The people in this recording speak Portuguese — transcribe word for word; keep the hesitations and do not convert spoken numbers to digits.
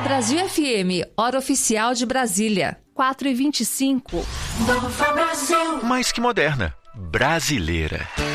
Brasil F M, hora oficial de Brasília, quatro e vinte e cinco. Nova Brasil. Mais que moderna, brasileira.